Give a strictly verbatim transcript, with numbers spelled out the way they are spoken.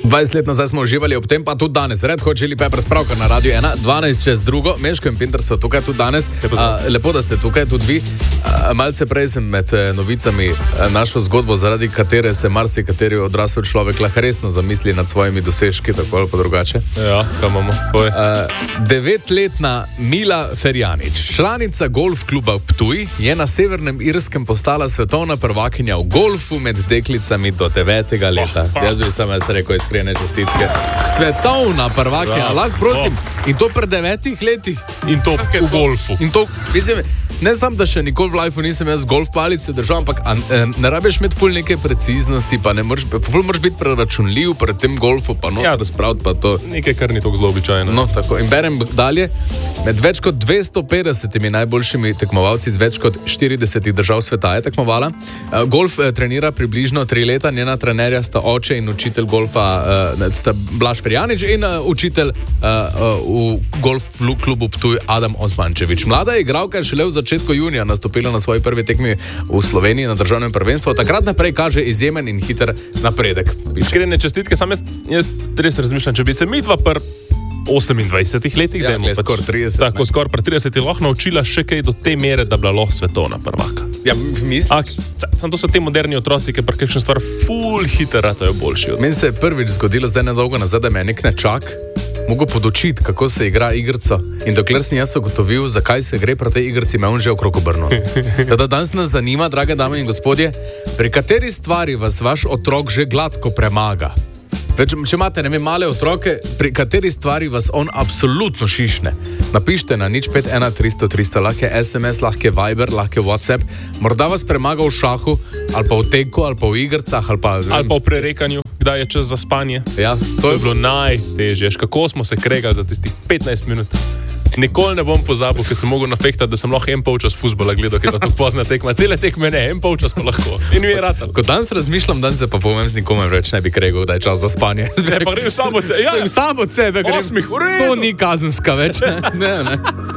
dvajset let nazaj smo uživali, ob tem pa tudi danes. Red Hot Chili Peppers pravkar na Radio ena, dvanajst čez drugo. Meško in Pinter so tukaj tudi danes. A, lepo, da ste tukaj tudi vi. A, malce prej sem med novicami našel zgodbo, zaradi katere se marsikateri odrasel človek lahko resno zamisli nad svojimi dosežki, tako ali pa drugače. Ja, kaj imamo? A, devetletna Mila Ferjanič, članica golf kluba Ptuj, je na Severnem Irskem postala svetovna prvakinja v golfu med deklicami do devetega leta. Oh, Jaz bi sam jaz rekel iskrene čestitke. Svetovna prvakinja, ja, lahko prosim. Oh. In to pri devetih letih. In to v golfu. In to, mislim, ne sam, da še nikoli v lifeu nisem jaz golf palice držal, ampak a, a, ne rabiš imeti ful neke preciznosti, pa ne moreš, ful moraš biti preračunljiv pred tem golfu, pa no, ja, razpraviti pa to. Nekaj, kar ni tako zelo običajno. No, tako. In berem dalje. Med več kot dvesto petdesetimi najboljšimi tekmovalci iz več kot štiridesetih držav sveta je tekmovala. Golf trenira približno tri leta, njena trenerja sta oče in učitelj golfa, sta Blaž Ferjanič in učitelj v golf klubu Ptuj Adam Osmančevič. Mlada igralka je šele v začetku junija nastopila na svoji prvi tekmi v Sloveniji na državnem prvenstvu. Takrat naprej kaže izjemen in hiter napredek. Iskrene čestitke, sam jaz, jaz res razmišljam, če bi se midva pr osemindvajsetih letih, ja, da je skoraj trideset. Tako, skoraj pri tridesetih lahko naučila še kaj do te mere, da bila lahko svetovna prvaka. Ja, misliš? Sam to so te moderni otroci, ki pa kakšna stvar ful hiter ratajo boljši. Meni se je prvič zgodilo zdaj nedolgo nazaj, da me je nek nečak mogo podučiti, kako se igra igrica. In dokler sem jaz ugotovil, zakaj se gre pri tej igrici, me on že okrog obrnil. Teda danes nas zanima, drage dame in gospodje, pri kateri stvari vas vaš otrok že gladko premaga? Več, če imate, ne vem, male otroke, pri kateri stvari vas on absolutno šišne, napište na nič pet ena tristo tristo, lahko je es em es, lahko je Viber, lahko je WhatsApp, morda vas premaga v šahu, ali pa v teku, ali pa v igricah, ali pa... Ali pa v prerekanju, kdaj je čas za spanje. Ja, to, to je bilo najtežje, kako smo se kregali za tistih petnajst minut. Nikoli ne bom pozabil, ker sem mogel nafektati, da sem lahko en polčas fuzbola gledal, ker je to pozna tekma. Cele tekme ne, en polčas pa lahko. In mi je ratal. Ko danes razmišljam, dan se pa povem z nikome več ne bi kregal, da je čas za spanje. Ne, pa grem samo od sebe. Ja, samo od sebe grem. Osmih, v redu. To ni kazenska več. Ne, ne.